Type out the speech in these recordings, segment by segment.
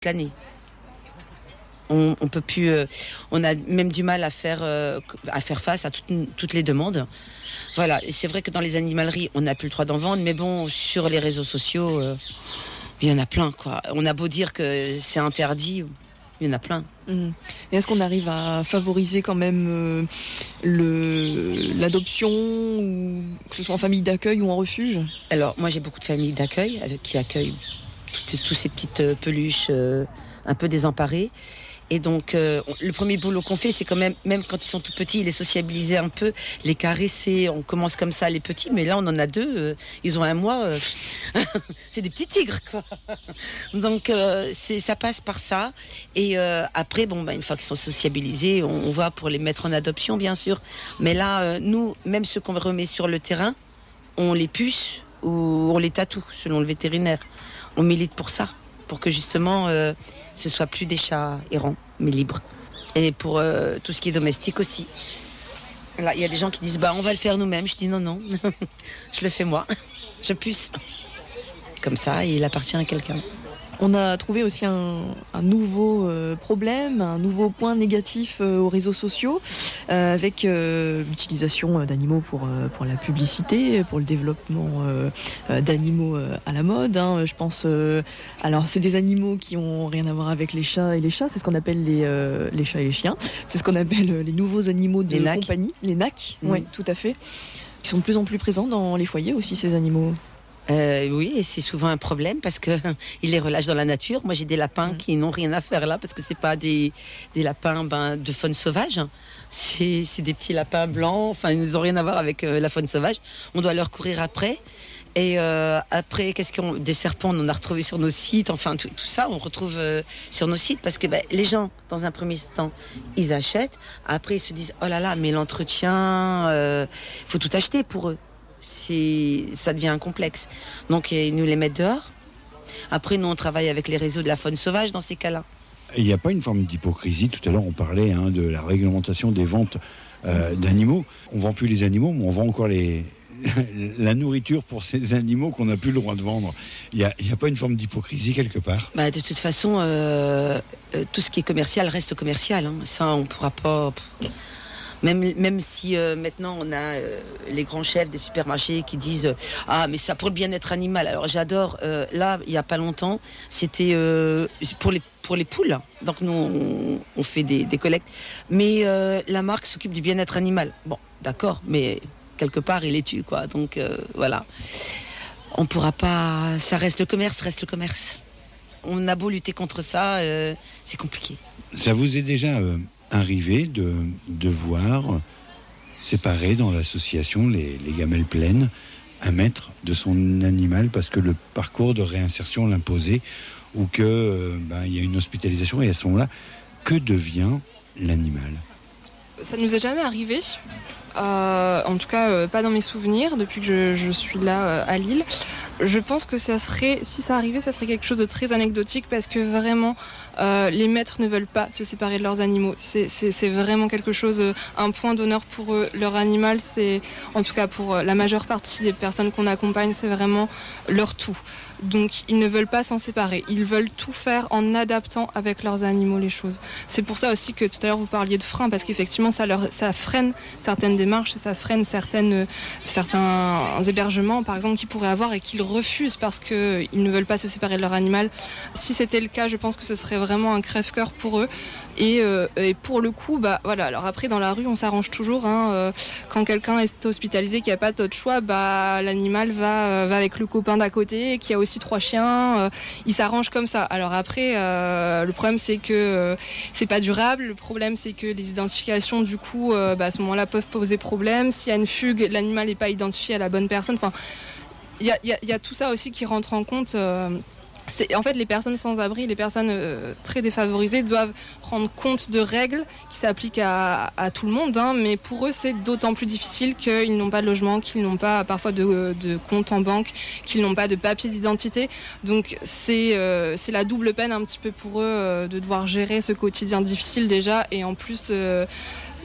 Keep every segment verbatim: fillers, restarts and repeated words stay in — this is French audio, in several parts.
l'année. On, on peut plus, euh, on a même du mal à faire, euh, à faire face à toutes, toutes les demandes. Voilà, et c'est vrai que dans les animaleries, on n'a plus le droit d'en vendre, mais bon, sur les réseaux sociaux, euh, il y en a plein, quoi. On a beau dire que c'est interdit, il y en a plein. Mmh. Et est-ce qu'on arrive à favoriser quand même euh, le, l'adoption, ou que ce soit en famille d'accueil ou en refuge ? Alors, moi, j'ai beaucoup de familles d'accueil avec, qui accueillent toutes, toutes ces petites euh, peluches euh, un peu désemparées. Et donc, euh, le premier boulot qu'on fait, c'est quand même, même quand ils sont tout petits, les sociabiliser un peu, les caresser. On commence comme ça, les petits, mais là, on en a deux. Euh, ils ont un mois. Euh, c'est des petits tigres, quoi. Donc, euh, c'est, ça passe par ça. Et euh, après, bon, bah, une fois qu'ils sont sociabilisés, on, on va pour les mettre en adoption, bien sûr. Mais là, euh, nous, même ceux qu'on remet sur le terrain, on les puce ou on les tatoue, selon le vétérinaire. On milite pour ça, pour que justement... Euh, ce soit plus des chats errants, mais libres. Et pour euh, tout ce qui est domestique aussi. Là, il y a des gens qui disent bah on va le faire nous-mêmes. Je dis non non, je le fais moi. Je puce. Comme ça, il appartient à quelqu'un. On a trouvé aussi un, un nouveau euh, problème, un nouveau point négatif euh, aux réseaux sociaux, euh, avec euh, l'utilisation d'animaux pour, euh, pour la publicité, pour le développement euh, d'animaux euh, à la mode. Hein. Je pense, euh, alors c'est des animaux qui ont rien à voir avec les chats et les chats, c'est ce qu'on appelle les, euh, les chats et les chiens, c'est ce qu'on appelle les nouveaux animaux de les compagnie, les N A C, mmh. Oui, tout à fait. Ils sont de plus en plus présents dans les foyers aussi, ces animaux. Euh, oui, et c'est souvent un problème parce que ils les relâchent dans la nature. Moi, j'ai des lapins mmh. qui n'ont rien à faire là parce que c'est pas des, des lapins ben, de faune sauvage. C'est, c'est des petits lapins blancs. Enfin, ils n'ont rien à voir avec euh, la faune sauvage. On doit leur courir après. Et euh, après, qu'est-ce qu'on des serpents, on en a retrouvé sur nos sites. Enfin, tout, tout ça, on retrouve euh, sur nos sites parce que ben, les gens, dans un premier temps, ils achètent. Après, ils se disent oh là là, mais l'entretien, euh, faut tout acheter pour eux. C'est, ça devient un complexe. Donc ils nous les mettent dehors. Après, nous, on travaille avec les réseaux de la faune sauvage dans ces cas-là. Il n'y a pas une forme d'hypocrisie. Tout à l'heure, on parlait hein, de la réglementation des ventes euh, d'animaux. On ne vend plus les animaux, mais on vend encore les, la nourriture pour ces animaux qu'on n'a plus le droit de vendre. Il n'y a, a pas une forme d'hypocrisie quelque part ? Bah, de toute façon, euh, euh, tout ce qui est commercial reste commercial. Hein. Ça, on ne pourra pas... Même, même si euh, maintenant on a euh, les grands chefs des supermarchés qui disent euh, ah mais ça pour le bien-être animal. Alors j'adore. Euh, là il y a pas longtemps c'était euh, pour les pour les poules. Donc nous on, on fait des, des collectes. Mais euh, la marque s'occupe du bien-être animal. Bon d'accord, mais quelque part il les tue quoi. Donc euh, voilà. On pourra pas. Ça reste le commerce, reste le commerce. On a beau lutter contre ça, euh, c'est compliqué. Ça vous est déjà euh... arrivé de, de voir séparer dans l'association les, les gamelles pleines un maître de son animal parce que le parcours de réinsertion l'imposait ou que euh, ben, y a une hospitalisation et à ce moment-là, que devient l'animal ? Ça ne nous est jamais arrivé. Euh, en tout cas, euh, pas dans mes souvenirs depuis que je, je suis là euh, à Lille. Je pense que ça serait, si ça arrivait, ça serait quelque chose de très anecdotique parce que vraiment, euh, les maîtres ne veulent pas se séparer de leurs animaux. C'est, c'est, c'est vraiment quelque chose, euh, un point d'honneur pour eux. Leur animal, c'est, en tout cas pour la majeure partie des personnes qu'on accompagne, c'est vraiment leur tout. Donc, ils ne veulent pas s'en séparer. Ils veulent tout faire en adaptant avec leurs animaux les choses. C'est pour ça aussi que tout à l'heure vous parliez de frein, parce qu'effectivement, ça leur, ça freine certaines démarches et ça freine certaines, certains hébergements, par exemple, qu'ils pourraient avoir et qu'ils refusent parce qu'ils ne veulent pas se séparer de leur animal. Si c'était le cas, je pense que ce serait vraiment un crève-cœur pour eux. Et, euh, et pour le coup, bah voilà. Alors après, dans la rue, on s'arrange toujours. Hein, euh, quand quelqu'un est hospitalisé, qu'il n'y a pas d'autre choix, bah l'animal va euh, va avec le copain d'à côté, qui a aussi trois chiens. Euh, il s'arrange comme ça. Alors après, euh, le problème c'est que euh, c'est pas durable. Le problème c'est que les identifications, du coup, euh, bah, à ce moment-là, peuvent poser problème. S'il y a une fugue, l'animal n'est pas identifié à la bonne personne. Enfin, il y a, y a, y a tout ça aussi qui rentre en compte. Euh, C'est, en fait, les personnes sans abri, les personnes euh, très défavorisées doivent rendre compte de règles qui s'appliquent à, à tout le monde, hein, mais pour eux, c'est d'autant plus difficile qu'ils n'ont pas de logement, qu'ils n'ont pas parfois de, de compte en banque, qu'ils n'ont pas de papier d'identité. Donc, c'est, euh, c'est la double peine un petit peu pour eux euh, de devoir gérer ce quotidien difficile déjà, et en plus... Euh,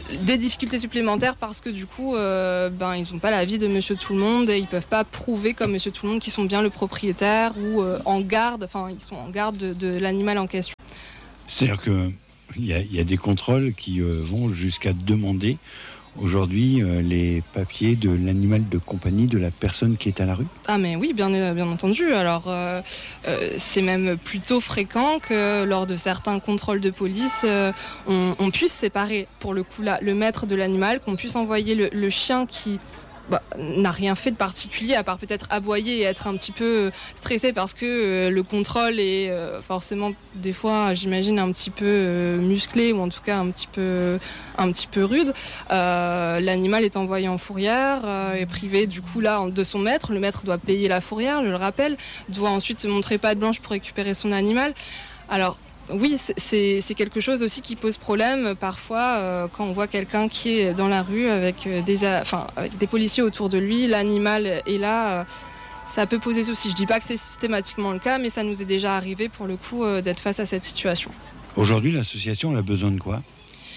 des difficultés supplémentaires parce que du coup, euh, ben, ils n'ont pas l'avis de Monsieur Tout-le-Monde et ils ne peuvent pas prouver comme Monsieur Tout-le-Monde qu'ils sont bien le propriétaire ou euh, en garde, enfin ils sont en garde de, de l'animal en question. C'est-à-dire qu'il y, y a des contrôles qui euh, vont jusqu'à demander aujourd'hui euh, les papiers de l'animal de compagnie de la personne qui est à la rue ? Ah mais oui, bien, bien entendu. Alors euh, euh, c'est même plutôt fréquent que lors de certains contrôles de police, euh, on, on puisse séparer pour le coup là le maître de l'animal, qu'on puisse envoyer le, le chien qui... Bah, n'a rien fait de particulier à part peut-être aboyer et être un petit peu stressé parce que euh, le contrôle est euh, forcément des fois j'imagine un petit peu euh, musclé ou en tout cas un petit peu, un petit peu rude. Euh, l'animal est envoyé en fourrière euh, et privé du coup là de son maître. Le maître doit payer la fourrière, je le rappelle, doit ensuite montrer patte blanche pour récupérer son animal. Alors oui, c'est, c'est quelque chose aussi qui pose problème parfois euh, quand on voit quelqu'un qui est dans la rue avec des, enfin, avec des policiers autour de lui, l'animal est là, euh, ça peut poser souci. Je dis pas que c'est systématiquement le cas, mais ça nous est déjà arrivé pour le coup euh, d'être face à cette situation. Aujourd'hui, l'association elle a besoin de quoi ?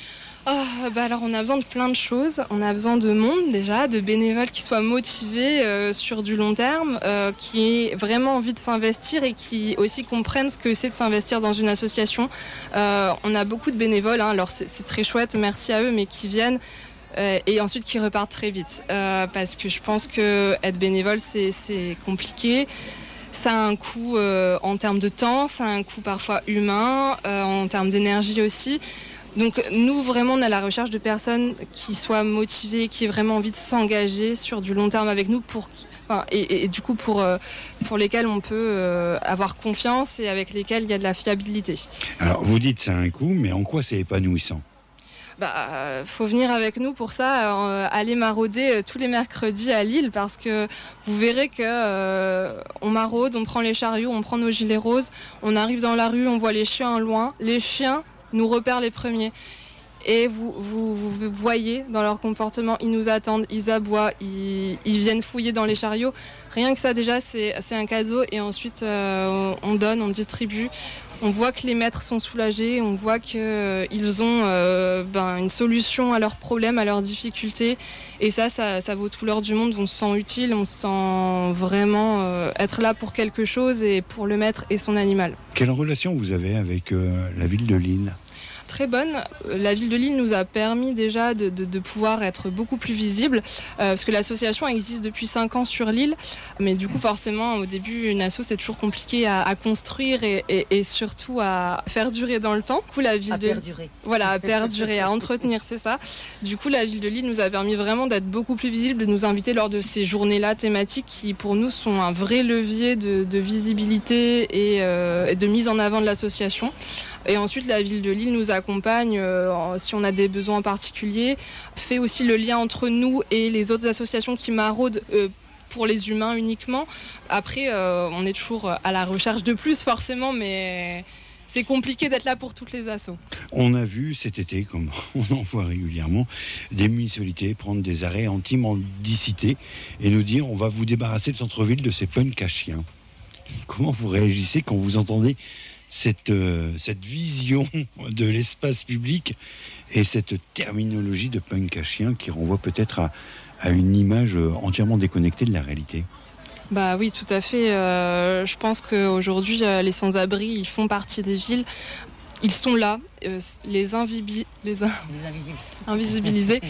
Oh, bah alors on a besoin de plein de choses. On a besoin de monde déjà, de bénévoles qui soient motivés euh, sur du long terme, euh, qui aient vraiment envie de s'investir et qui aussi comprennent ce que c'est de s'investir dans une association. Euh, on a beaucoup de bénévoles, hein, alors c'est, c'est très chouette, merci à eux, mais qui viennent euh, et ensuite qui repartent très vite. Euh, parce que je pense que être bénévole, c'est, c'est compliqué. Ça a un coût euh, en termes de temps, ça a un coût parfois humain, euh, en termes d'énergie aussi. Donc nous, vraiment, on a la recherche de personnes qui soient motivées, qui aient vraiment envie de s'engager sur du long terme avec nous pour, enfin, et, et, et du coup pour, euh, pour lesquelles on peut euh, avoir confiance et avec lesquelles il y a de la fiabilité. Alors vous dites ça a un coût, mais en quoi c'est épanouissant ? Bah, euh, faut venir avec nous pour ça, euh, aller marauder euh, tous les mercredis à Lille parce que vous verrez que euh, on maraude, on prend les chariots, on prend nos gilets roses, on arrive dans la rue, on voit les chiens loin, les chiens nous repèrent les premiers. Et vous, vous, vous voyez dans leur comportement, ils nous attendent, ils aboient, ils, ils viennent fouiller dans les chariots. Rien que ça déjà, c'est, c'est un cadeau. Et ensuite, euh, on donne, on distribue. On voit que les maîtres sont soulagés, on voit qu'ils euh, ont euh, ben, une solution à leurs problèmes, à leurs difficultés. Et ça, ça, ça vaut tout l'or du monde. On se sent utile, on se sent vraiment euh, être là pour quelque chose et pour le maître et son animal. Quelle relation vous avez avec euh, la ville de Lille ? Très bonne. La ville de Lille nous a permis déjà de, de, de pouvoir être beaucoup plus visible euh, parce que l'association existe depuis cinq ans sur Lille, mais du coup forcément au début une asso c'est toujours compliqué à, à construire et, et, et surtout à faire durer dans le temps. Du coup, la ville à de perdurer. Voilà, à perdurer, à entretenir, c'est ça. Du coup la ville de Lille nous a permis vraiment d'être beaucoup plus visible, de nous inviter lors de ces journées-là thématiques qui pour nous sont un vrai levier de, de visibilité et, euh, et de mise en avant de l'association. Et ensuite, la ville de Lille nous accompagne euh, si on a des besoins particuliers, fait aussi le lien entre nous et les autres associations qui maraudent euh, pour les humains uniquement. Après, euh, on est toujours à la recherche de plus forcément, mais c'est compliqué d'être là pour toutes les assos. On a vu cet été, comme on en voit régulièrement, des municipalités prendre des arrêts anti-mendicité et nous dire on va vous débarrasser de centre-ville de ces punks à chiens. Comment vous réagissez quand vous entendez Cette, euh, cette vision de l'espace public et cette terminologie de punk à chien qui renvoie peut-être à, à une image entièrement déconnectée de la réalité? Bah oui, tout à fait. Euh, je pense qu'aujourd'hui, euh, les sans-abri, ils font partie des villes. Ils sont là, euh, les, invibi- les, in- Les invisibles. invisibilisés.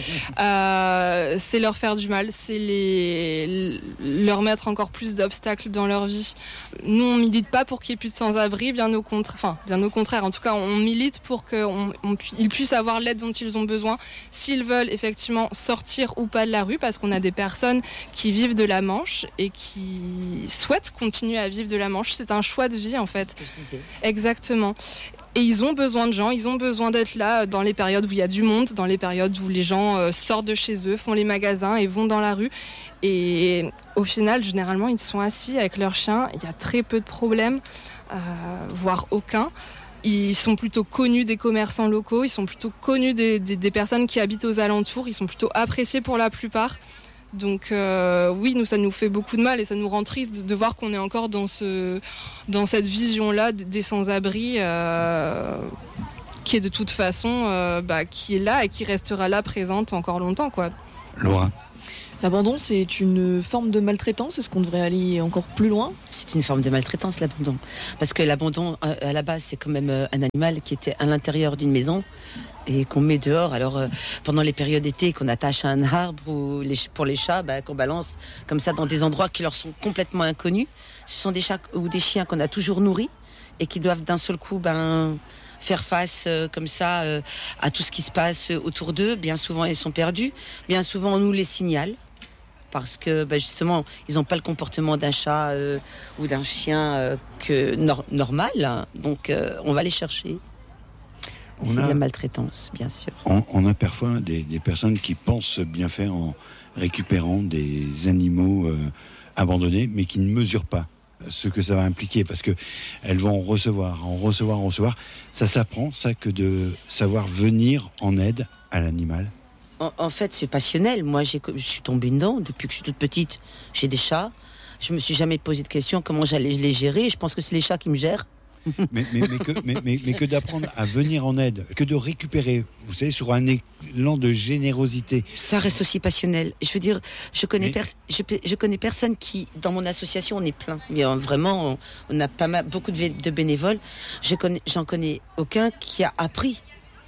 euh, c'est leur faire du mal, c'est les, leur mettre encore plus d'obstacles dans leur vie. Nous, on milite pas pour qu'il y ait plus de sans-abri, bien au contraire. Enfin, bien au contraire. En tout cas, on milite pour qu'ils on, on, puissent avoir l'aide dont ils ont besoin, s'ils veulent effectivement sortir ou pas de la rue, parce qu'on a des personnes qui vivent de la Manche et qui souhaitent continuer à vivre de la Manche. C'est un choix de vie, en fait. C'est ce que je disais. Exactement. Et ils ont besoin de gens, ils ont besoin d'être là dans les périodes où il y a du monde, dans les périodes où les gens euh, sortent de chez eux, font les magasins et vont dans la rue. Et au final, généralement, ils sont assis avec leurs chiens. Il y a très peu de problèmes, euh, voire aucun. Ils sont plutôt connus des commerçants locaux, ils sont plutôt connus des, des, des personnes qui habitent aux alentours, ils sont plutôt appréciés pour la plupart. Donc euh, oui, nous ça nous fait beaucoup de mal et ça nous rend triste de, de voir qu'on est encore dans ce, dans cette vision-là des sans-abri. Euh, qui est de toute façon euh, bah, qui est là et qui restera là présente encore longtemps, quoi. Laura? L'abandon, c'est une forme de maltraitance. Est-ce qu'on devrait aller encore plus loin ? C'est une forme de maltraitance, l'abandon. Parce que l'abandon, à la base, c'est quand même un animal qui était à l'intérieur d'une maison et qu'on met dehors. Alors, euh, pendant les périodes d'été, qu'on attache à un arbre ou les, pour les chats, bah, qu'on balance comme ça dans des endroits qui leur sont complètement inconnus. Ce sont des chats ou des chiens qu'on a toujours nourris et qui doivent d'un seul coup ben, faire face euh, comme ça euh, à tout ce qui se passe autour d'eux. Bien souvent, ils sont perdus. Bien souvent, on nous les signale. Parce que bah, justement, ils n'ont pas le comportement d'un chat euh, ou d'un chien euh, que nor- normal. Hein. Donc, euh, on va les chercher. C'est a, de la maltraitance, bien sûr. On, on a parfois des, des personnes qui pensent bien faire en récupérant des animaux euh, abandonnés, mais qui ne mesurent pas ce que ça va impliquer, parce que elles vont recevoir, en recevoir, en recevoir. Ça s'apprend, ça, que de savoir venir en aide à l'animal. En, en fait, c'est passionnel. Moi, j'ai, je suis tombée dedans depuis que je suis toute petite. J'ai des chats. Je me suis jamais posé de question comment j'allais les gérer. Je pense que c'est les chats qui me gèrent. mais, mais, mais, que, mais, mais, mais que d'apprendre à venir en aide, que de récupérer, vous savez, sur un élan de générosité. Ça reste aussi passionnel. Je veux dire, je connais, mais... pers- je, je connais personne qui, dans mon association, on est plein. Mais euh, vraiment, on, on a pas mal, beaucoup de, de bénévoles. Je connais, j'en connais aucun qui a appris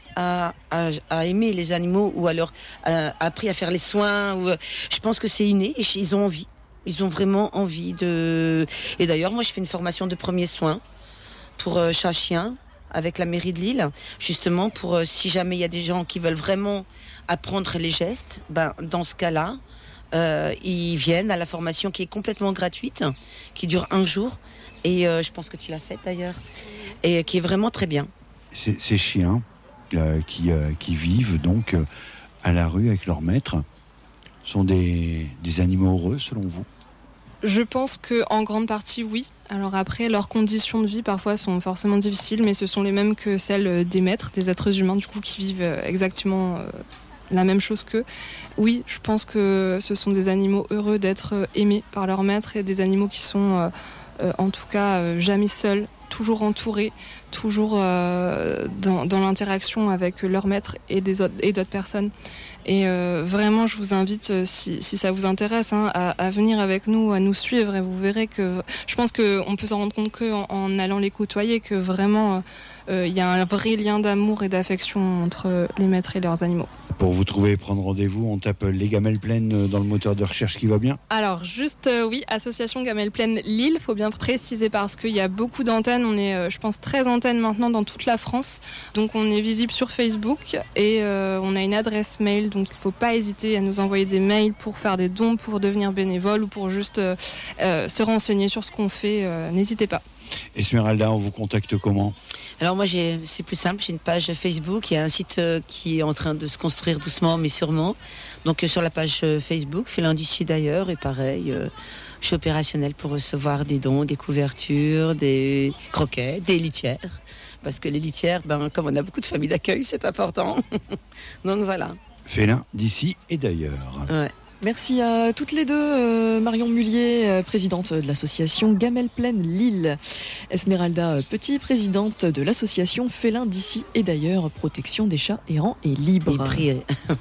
À, à, à aimer les animaux ou alors à, à appris à faire les soins. Ou, je pense que c'est inné et ils ont envie. Ils ont vraiment envie de... Et d'ailleurs, moi, je fais une formation de premiers soins pour euh, chat-chien avec la mairie de Lille, justement pour euh, si jamais il y a des gens qui veulent vraiment apprendre les gestes, ben, dans ce cas-là, euh, ils viennent à la formation qui est complètement gratuite, qui dure un jour. Et euh, je pense que tu l'as faite d'ailleurs. Et qui est vraiment très bien. Ces, ces chiens... Euh, qui, euh, qui vivent donc euh, à la rue avec leur maître sont des, des animaux heureux selon vous ? Je pense qu'en grande partie oui. Alors après, leurs conditions de vie parfois sont forcément difficiles, mais ce sont les mêmes que celles des maîtres, des êtres humains du coup qui vivent exactement euh, la même chose qu'eux. Oui, je pense que ce sont des animaux heureux d'être aimés par leur maître et des animaux qui sont euh, euh, en tout cas euh, jamais seuls, toujours entourés, toujours euh, dans, dans l'interaction avec leur maître et, des autres, et d'autres personnes. Et euh, vraiment, je vous invite, si, si ça vous intéresse, hein, à, à venir avec nous, à nous suivre. Et vous verrez que je pense qu'on peut s'en rendre compte qu'en en allant les côtoyer, que vraiment, il euh, y a un vrai lien d'amour et d'affection entre les maîtres et leurs animaux. Pour vous trouver et prendre rendez-vous, on tape les gamelles pleines dans le moteur de recherche qui va bien ? Alors juste euh, oui, association Gamelles Pleines Lille, faut bien préciser parce qu'il y a beaucoup d'antennes, on est euh, je pense treize antennes maintenant dans toute la France, donc on est visible sur Facebook et euh, on a une adresse mail, donc il ne faut pas hésiter à nous envoyer des mails pour faire des dons, pour devenir bénévole ou pour juste euh, euh, se renseigner sur ce qu'on fait, euh, n'hésitez pas. Esmeralda, on vous contacte comment ? Alors moi, j'ai, c'est plus simple, j'ai une page Facebook, il y a un site euh, qui est en train de se construire doucement mais sûrement. Donc euh, sur la page euh, Facebook, Félin d'ici d'ailleurs, et pareil, euh, je suis opérationnelle pour recevoir des dons, des couvertures, des croquettes, des litières. Parce que les litières, ben, comme on a beaucoup de familles d'accueil, c'est important. Donc voilà. Félin d'ici et d'ailleurs. Ouais. Merci à toutes les deux, euh, Marion Mullier, euh, présidente de l'association Gamelles Pleines Lille, Esmeralda Petit, présidente de l'association Félin d'ici et d'ailleurs, protection des chats errants et libres. Et prier.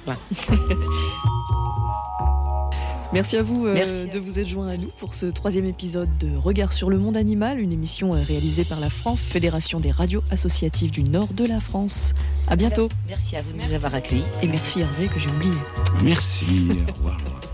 Merci à vous euh, Merci. de vous être joints à nous pour ce troisième épisode de Regard sur le monde animal, une émission euh, réalisée par la F R A N F, Fédération des radios associatives du nord de la France. À bientôt. Merci à vous de Merci. nous avoir accueillis. Et merci Hervé que j'ai oublié. Merci. Au revoir.